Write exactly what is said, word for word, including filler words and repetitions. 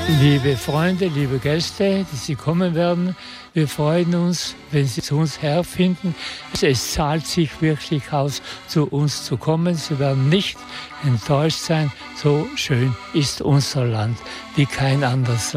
Liebe Freunde, liebe Gäste, die Sie kommen werden, wir freuen uns, wenn Sie zu uns herfinden. Es zahlt sich wirklich aus, zu uns zu kommen. Sie werden nicht enttäuscht sein. So schön ist unser Land wie kein anderes Land.